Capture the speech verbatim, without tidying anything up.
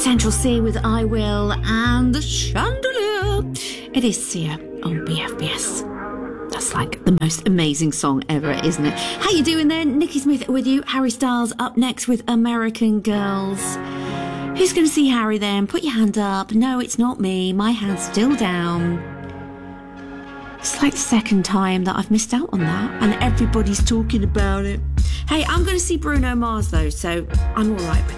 Central C with I Will and the Chandelier. It is Sia on B F B S. That's like the most amazing song ever, isn't it? How you doing there? Nikki Smith with you. Harry Styles up next with American Girls. Who's going to see Harry then? Put your hand up. No, it's not me. My hand's still down. It's like the second time that I've missed out on that, and everybody's talking about it. Hey, I'm going to see Bruno Mars though, so I'm all right with